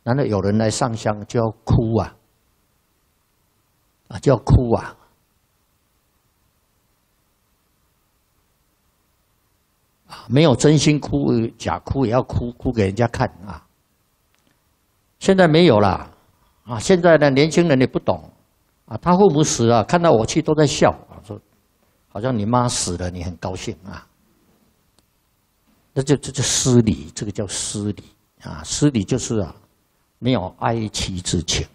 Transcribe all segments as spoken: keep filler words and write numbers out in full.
难道有人来上香就要哭啊？啊，就要哭啊？啊，没有真心哭，假哭也要哭，哭给人家看啊。现在没有啦，啊，现在的年轻人也不懂，啊，他父母死了，看到我去都在笑，啊，说好像你妈死了，你很高兴啊。那就这就失礼，这个叫失礼啊，失礼就是啊。没有哀戚之情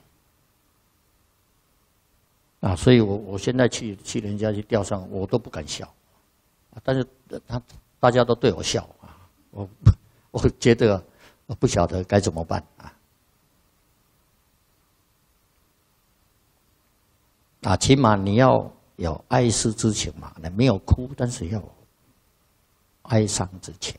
啊，所以我我现在去去人家去吊丧，我都不敢笑，但是他大家都对我笑啊，我我觉得我不晓得该怎么办啊啊，起码你要有哀思之情嘛，没有哭，但是要有哀伤之情。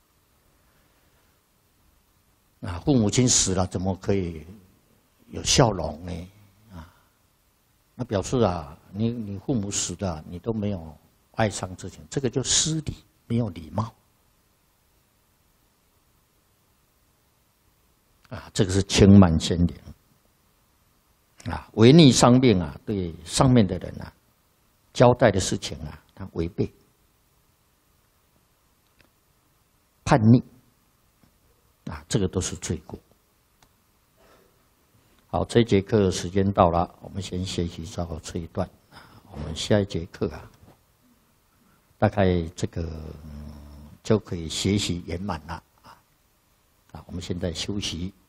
啊，父母亲死了，怎么可以有笑容呢？啊，那表示啊，你你父母死了，你都没有哀伤之情，这个就失礼，没有礼貌。啊，这个是轻慢先灵。啊，违逆上命啊，对上面的人啊，交代的事情啊，他违背，叛逆。啊，这个都是罪过。好，这节课时间到了，我们先学习到这一段。我们下一节课啊，大概这个、嗯、就可以学习圆满了啊。啊，我们现在休息。